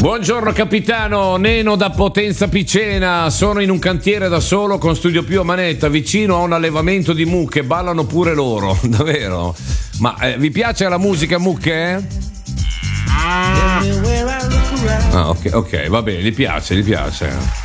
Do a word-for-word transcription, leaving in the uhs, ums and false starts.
Buongiorno capitano, Neno da Potenza Picena. Sono in un cantiere da solo con Studio Più a manetta, vicino a un allevamento di mucche, ballano pure loro, davvero? Ma eh, vi piace la musica mucche? Ah, ok, ok, va bene, gli piace, gli piace.